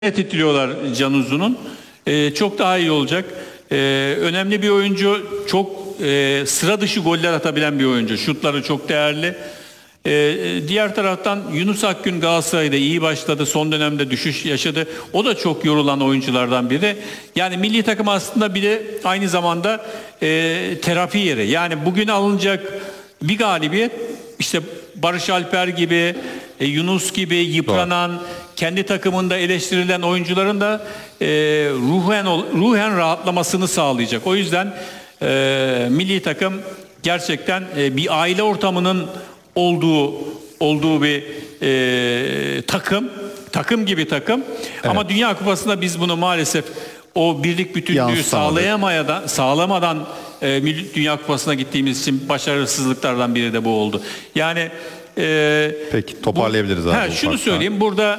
titriyorlar Can Uzun'un. Çok daha iyi olacak. Önemli bir oyuncu, çok sıra dışı goller atabilen bir oyuncu. Şutları çok değerli. Diğer taraftan Yunus Akgün Galatasaray'da iyi başladı. Son dönemde düşüş yaşadı. O da çok yorulan oyunculardan biri. Yani milli takım aslında bir de aynı zamanda terapi yeri. Yani bugün alınacak bir galibiyet, işte Barış Alper gibi, Yunus gibi yıpranan, kendi takımında eleştirilen oyuncuların da ruhen rahatlamasını sağlayacak. O yüzden milli takım gerçekten bir aile ortamının olduğu bir takım gibi takım. Evet. Ama Dünya Kupası'nda biz bunu maalesef o birlik bütünlüğü sağlamadan Dünya Kupası'na gittiğimiz için başarısızlıklardan biri de bu oldu. Yani peki toparlayabiliriz abi. Şunu söyleyeyim, burada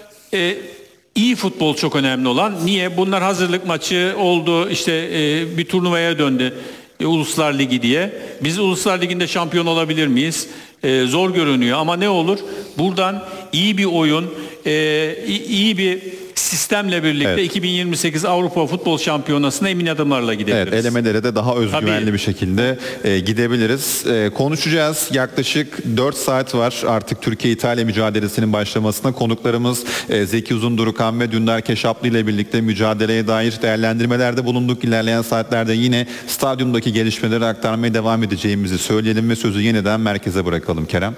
iyi futbol çok önemli olan. Niye? Bunlar hazırlık maçı oldu, işte bir turnuvaya döndü. Uluslar Ligi diye. Biz Uluslar Ligi'nde şampiyon olabilir miyiz? Zor görünüyor ama ne olur? Buradan iyi bir oyun, iyi bir sistemle birlikte 2028 Avrupa Futbol Şampiyonası'na emin adımlarla gidebiliriz. Evet, elemelere de daha özgüvenli bir şekilde gidebiliriz. Konuşacağız. Yaklaşık 4 saat var artık Türkiye-İtalya mücadelesinin başlamasına. Konuklarımız Zeki Uzundurukan ve Dündar Keşaplı ile birlikte mücadeleye dair değerlendirmelerde bulunduk. İlerleyen saatlerde yine stadyumdaki gelişmeleri aktarmaya devam edeceğimizi söyleyelim ve sözü yeniden merkeze bırakalım Kerem.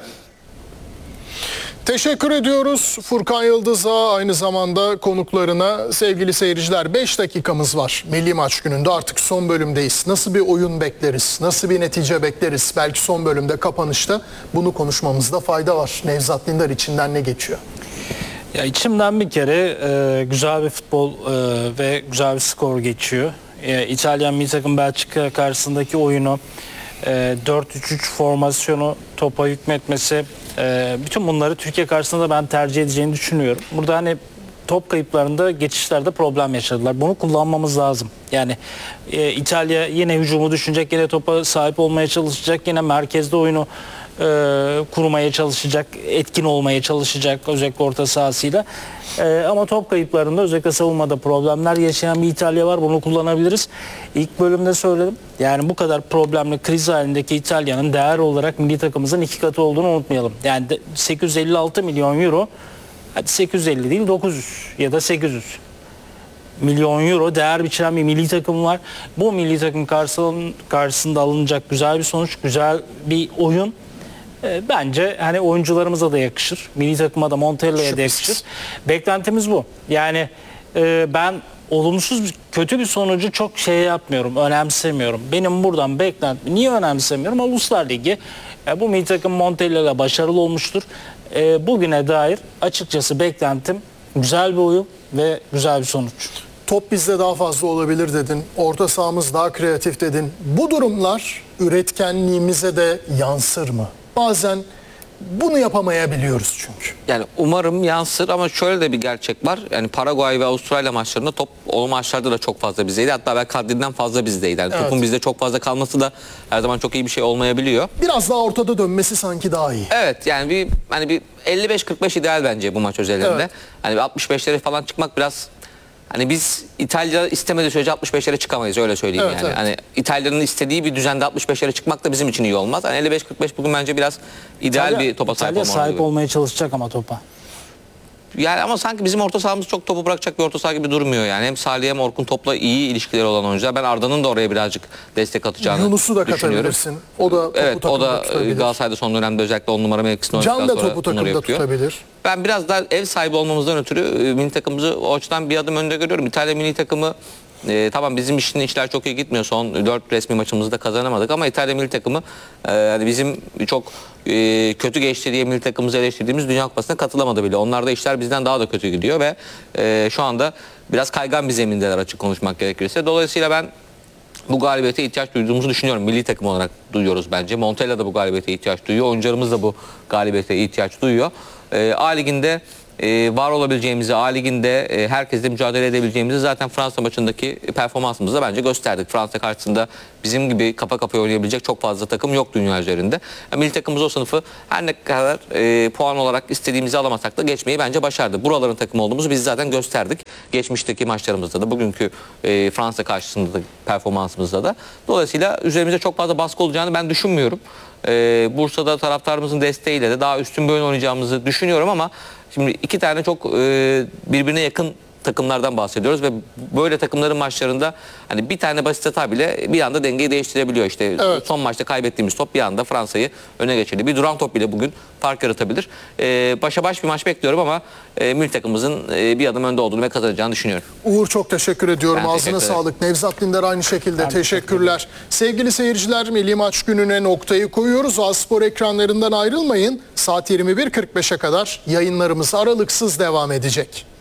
Teşekkür ediyoruz Furkan Yıldız'a, aynı zamanda konuklarına. Sevgili seyirciler, 5 dakikamız var milli maç gününde, artık son bölümdeyiz. Nasıl bir oyun bekleriz, nasıl bir netice bekleriz? Belki son bölümde, kapanışta bunu konuşmamızda fayda var. Nevzat Dindar, içinden ne geçiyor? Ya içimden bir kere güzel bir futbol ve güzel bir skor geçiyor. İtalyan milli takım Belçika karşısındaki oyunu, 4-3-3 formasyonu, topa hükmetmesi, bütün bunları Türkiye karşısında ben tercih edeceğini düşünüyorum. Burada hani top kayıplarında, geçişlerde problem yaşadılar. Bunu kullanmamız lazım. Yani İtalya yine hücumu düşünecek, yine topa sahip olmaya çalışacak, yine merkezde oyunu kurmaya çalışacak, etkin olmaya çalışacak özellikle orta sahasıyla. Ama top kayıplarında, özellikle savunmada problemler yaşayan bir İtalya var. Bunu kullanabiliriz. İlk bölümde söyledim. Yani bu kadar problemli, kriz halindeki İtalya'nın değer olarak milli takımımızın 2 katı olduğunu unutmayalım. Yani 856 milyon euro, hadi 850 değil 900 ya da 800 milyon euro değer biçilen bir milli takım var. Bu milli takım karşısında alınacak güzel bir sonuç, güzel bir oyun. Bence hani oyuncularımıza da yakışır. Milli takıma da, Montella'ya da yakışır. Beklentimiz bu. Yani ben olumsuz, kötü bir sonucu çok yapmıyorum, önemsemiyorum. Benim buradan beklentim, niye önemsemiyorum? Uluslar Ligi, bu milli takım Montella'yla başarılı olmuştur. Bugüne dair açıkçası beklentim güzel bir oyun ve güzel bir sonuç. Top bizde daha fazla olabilir dedin. Orta sahamız daha kreatif dedin. Bu durumlar üretkenliğimize de yansır mı? Bazen bunu yapamayabiliyoruz çünkü. Yani umarım yansır ama şöyle de bir gerçek var. Yani Paraguay ve Avustralya maçlarında top o maçlarda da çok fazla bizdeydi. Hatta belki haddinden fazla bizdeydi. Yani topun bizde çok fazla kalması da her zaman çok iyi bir şey olmayabiliyor. Biraz daha ortada dönmesi sanki daha iyi. Evet, yani bir 55-45 ideal bence bu maç özelinde. Evet. Hani 65'lere falan çıkmak biraz, hani biz İtalya istemediği sürece 65'lere çıkamayız, öyle söyleyeyim. Evet, yani. Evet. Hani İtalya'nın istediği bir düzende 65'lere çıkmak da bizim için iyi olmaz. Hani 55-45 bugün bence biraz ideal bir topa sahip olmalı. İtalya sahip olmaya çalışacak ama topa. Yani ama sanki bizim orta sahamız çok topu bırakacak bir orta saha gibi durmuyor yani. Hem Salih hem Orkun topla iyi ilişkileri olan oyuncular. Ben Arda'nın da oraya birazcık destek atacağını Yunus'u da düşünüyorum. katabilirsin. O da topu evet, o da tutabilir. Galatasaray'da son dönemde özellikle 10 numara mevkisinde oynadıktan sonra Can da topu takımda tutabilir. Ben biraz daha ev sahibi olmamızdan ötürü milli takımımızı o açıdan bir adım önde görüyorum. İtalya milli takımı tamam, bizim işler çok iyi gitmiyor. Son 4 resmi maçımızı da kazanamadık ama İtalya milli takımı hani bizim çok kötü geçti diye milli takımımızı eleştirdiğimiz Dünya Kupası'na katılamadı bile. Onlarda işler bizden daha da kötü gidiyor ve şu anda biraz kaygan bir zemindeler, açık konuşmak gerekirse. Dolayısıyla ben bu galibiyete ihtiyaç duyduğumuzu düşünüyorum. Milli takım olarak duyuyoruz bence. Montella da bu galibiyete ihtiyaç duyuyor. Oyuncularımız da bu galibiyete ihtiyaç duyuyor. A Ligi'nde var olabileceğimizi, A Ligi'nde herkesle mücadele edebileceğimizi zaten Fransa maçındaki performansımızda bence gösterdik. Fransa karşısında bizim gibi kafa kafaya oynayabilecek çok fazla takım yok dünya üzerinde. Milli takımımız o sınıfı her ne kadar puan olarak istediğimizi alamasak da geçmeyi bence başardı. Buraların takımı olduğumuzu biz zaten gösterdik. Geçmişteki maçlarımızda da, bugünkü Fransa karşısında da performansımızda da. Dolayısıyla üzerimize çok fazla baskı olacağını ben düşünmüyorum. Bursa'da taraftarımızın desteğiyle de daha üstün bir oyun oynayacağımızı düşünüyorum ama şimdi iki tane çok birbirine yakın takımlardan bahsediyoruz ve böyle takımların maçlarında hani bir tane basit hata bile bir anda dengeyi değiştirebiliyor. İşte Evet. son maçta kaybettiğimiz top bir anda Fransa'yı öne geçirdi. Bir duran top bile bugün fark yaratabilir. Başa baş bir maç bekliyorum ama milli takımımızın bir adım önde olduğunu ve kazanacağını düşünüyorum. Uğur, çok teşekkür ediyorum. Ben Ağzına teşekkür ederim. sağlık. Nevzat Dindar aynı şekilde teşekkürler. Sevgili seyirciler, milli maç gününe noktayı koyuyoruz. A-Spor ekranlarından ayrılmayın. Saat 21.45'e kadar yayınlarımız aralıksız devam edecek.